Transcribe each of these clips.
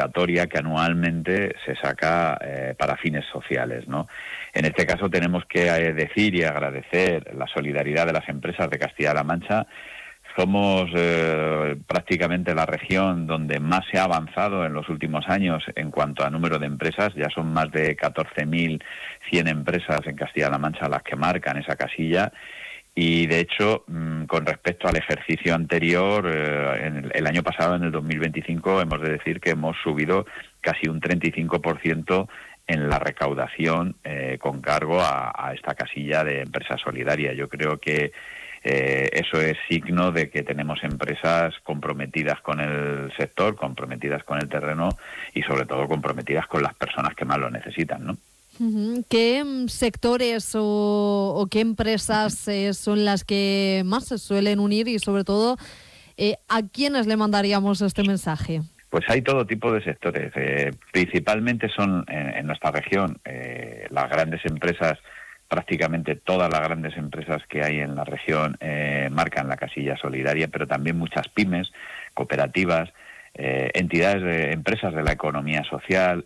convocatoria que anualmente se saca para fines sociales, ¿no? En este caso tenemos que decir y agradecer la solidaridad de las empresas de Castilla-La Mancha. Somos prácticamente la región donde más se ha avanzado en los últimos años en cuanto a número de empresas. Ya son más de 14.100 empresas en Castilla-La Mancha las que marcan esa casilla. Y de hecho, con respecto al ejercicio anterior, el año pasado, en el 2025, hemos de decir que hemos subido casi un 35% en la recaudación con cargo a esta casilla de empresa solidaria. Yo creo que eso es signo de que tenemos empresas comprometidas con el sector, comprometidas con el terreno y sobre todo comprometidas con las personas que más lo necesitan, ¿no? ¿Qué sectores o qué empresas son las que más se suelen unir y sobre todo a quiénes le mandaríamos este mensaje? Pues hay todo tipo de sectores. Principalmente son en nuestra región las grandes empresas. Prácticamente todas las grandes empresas que hay en la región marcan la casilla solidaria, pero también muchas pymes, cooperativas, entidades, empresas de la economía social,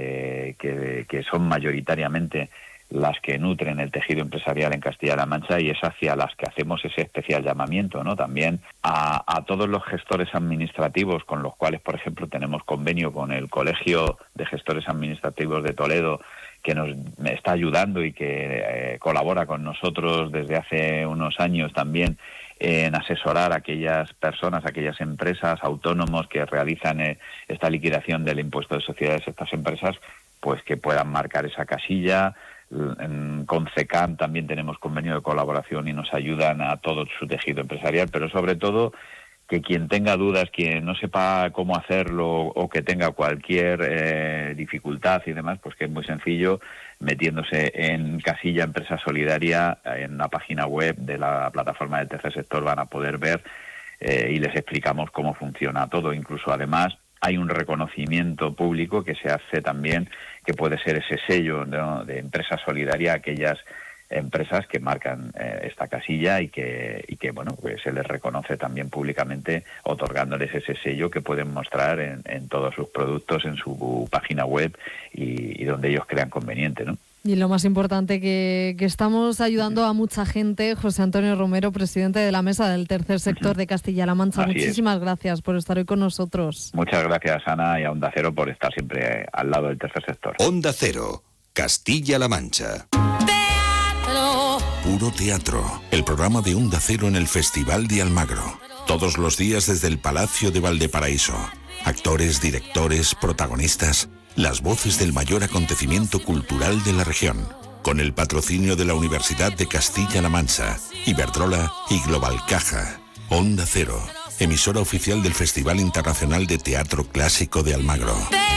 que son mayoritariamente las que nutren el tejido empresarial en Castilla-La Mancha, y es hacia las que hacemos ese especial llamamiento, ¿no? También a todos los gestores administrativos con los cuales, por ejemplo, tenemos convenio con el Colegio de Gestores Administrativos de Toledo, que nos está ayudando y que colabora con nosotros desde hace unos años también en asesorar a aquellas personas, a aquellas empresas, autónomos que realizan esta liquidación del impuesto de sociedades, estas empresas, pues que puedan marcar esa casilla. Con CECAM también tenemos convenio de colaboración y nos ayudan a todo su tejido empresarial, pero sobre todo que quien tenga dudas, quien no sepa cómo hacerlo o que tenga cualquier dificultad y demás, pues que es muy sencillo, metiéndose en casilla Empresa Solidaria en la página web de la plataforma del tercer sector van a poder ver y les explicamos cómo funciona todo. Incluso además hay un reconocimiento público que se hace también, que puede ser ese sello, ¿no?, de Empresa Solidaria a aquellas empresas que marcan esta casilla y que bueno, pues se les reconoce también públicamente, otorgándoles ese sello que pueden mostrar en todos sus productos, en su página web y donde ellos crean conveniente, ¿no? Y lo más importante, que estamos ayudando a mucha gente. José Antonio Romero, presidente de la Mesa del Tercer Sector de Castilla-La Mancha. Así muchísimas gracias por estar hoy con nosotros. Muchas gracias, Ana, y a Onda Cero por estar siempre al lado del tercer sector. Onda Cero, Castilla-La Mancha. Puro Teatro, el programa de Onda Cero en el Festival de Almagro. Todos los días desde el Palacio de Valparaíso. Actores, directores, protagonistas, las voces del mayor acontecimiento cultural de la región. Con el patrocinio de la Universidad de Castilla-La Mancha, Iberdrola y Global Caja. Onda Cero, emisora oficial del Festival Internacional de Teatro Clásico de Almagro.